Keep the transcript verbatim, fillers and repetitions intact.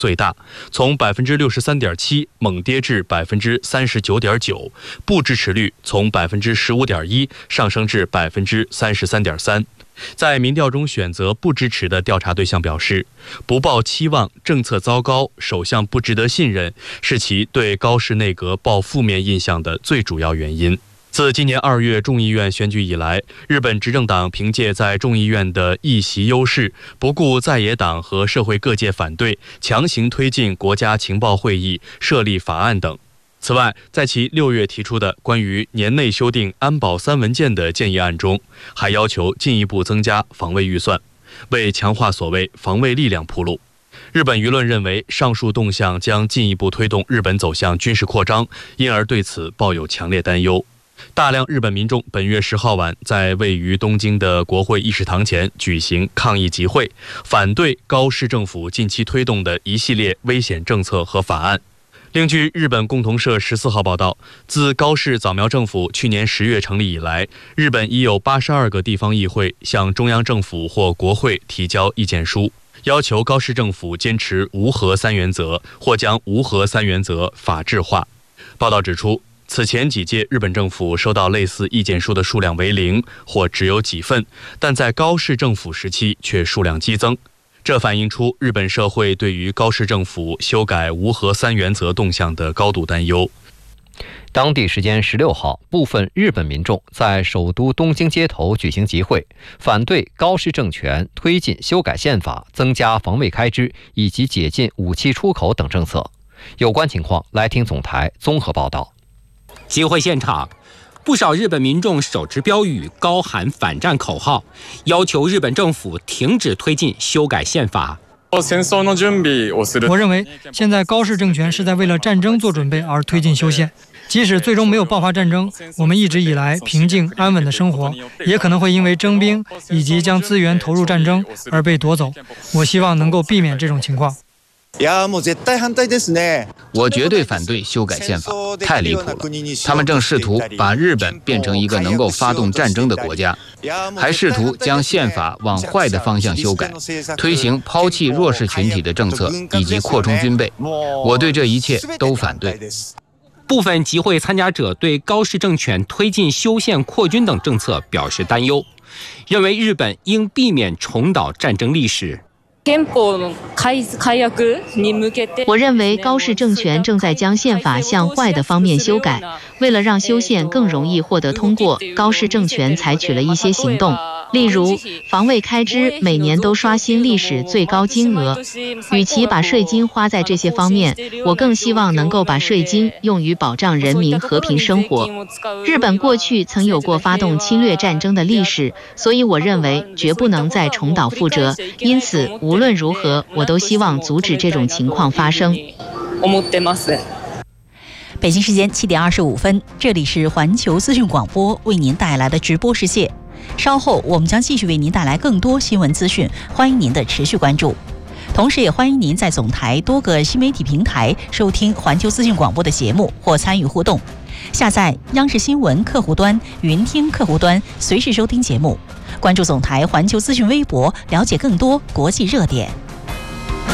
最大，从百分之六十三点七猛跌至百分之三十九点九，不支持率从百分之十五点一上升至百分之三十三点三。在民调中选择不支持的调查对象表示，不抱期望、政策糟糕、首相不值得信任是其对高市内阁抱负面印象的最主要原因。自今年二月众议院选举以来，日本执政党凭借在众议院的议席优势，不顾在野党和社会各界反对，强行推进国家情报会议设立法案等。此外，在其六月提出的关于年内修订安保三文件的建议案中，还要求进一步增加防卫预算，为强化所谓防卫力量铺路。日本舆论认为，上述动向将进一步推动日本走向军事扩张，因而对此抱有强烈担忧。大量日本民众本月十号晚在位于东京的国会议事堂前举行抗议集会，反对高市政府近期推动的一系列危险政策和法案。另据日本共同社十四号报道，自高市早苗政府去年十月成立以来，日本已有八十二个地方议会向中央政府或国会提交意见书，要求高市政府坚持无核三原则，或将无核三原则法制化。报道指出，此前几届日本政府收到类似意见书的数量为零或只有几份，但在高市政府时期却数量激增。这反映出日本社会对于高市政府修改无核三原则动向的高度担忧。 当地时间十六号，部分日本民众在首都东京街头举行集会，反对高市政权推进修改宪法、增加防卫开支以及解禁武器出口等政策。有关情况，来听总台综合报道。 集会现场，不少日本民众手持标语，高喊反战口号，要求日本政府停止推进修改宪法。 我认为，现在高市政权是在为了战争做准备而推进修宪。即使最终没有爆发战争，我们一直以来平静安稳的生活，也可能会因为征兵以及将资源投入战争而被夺走。我希望能够避免这种情况。 我绝对反对修改宪法，太离谱了。他们正试图把日本变成一个能够发动战争的国家，还试图将宪法往坏的方向修改，推行抛弃弱势群体的政策以及扩充军备。我对这一切都反对。 部分集会参加者对高市政权推进修宪扩军等政策表示担忧，认为日本应避免重蹈战争历史。 我认为高市政权正在将宪法向坏的方面修改，为了让修宪更容易获得通过，高市政权采取了一些行动，例如防卫开支每年都刷新历史最高金额。与其把税金花在这些方面，我更希望能够把税金用于保障人民和平生活。日本过去曾有过发动侵略战争的历史，所以我认为绝不能再重蹈覆辙。因此无论如何，我都希望阻止这种情况发生。 北京时间七点二十五分，这里是环球资讯广播为您带来的直播时线。稍后我们将继续为您带来更多新闻资讯，欢迎您的持续关注。同时也欢迎您在总台多个新媒体平台收听环球资讯广播的节目或参与互动。下载央视新闻客户端、云听客户端，随时收听节目。关注总台环球资讯微博，了解更多国际热点。